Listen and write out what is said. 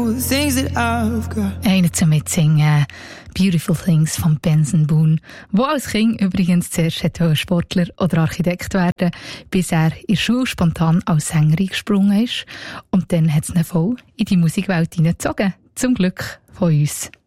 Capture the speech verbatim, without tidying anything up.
know the things that I've got. Einer zum Mitsingen, Beautiful Things von Benson Boone, der als Kind übrigens zuerst hätte Sportler oder Architekt werden, bis er in der Schule spontan als Sänger eingesprungen ist. Und dann hat es ihn voll in die Musikwelt hineingezogen. Zum Glück von uns.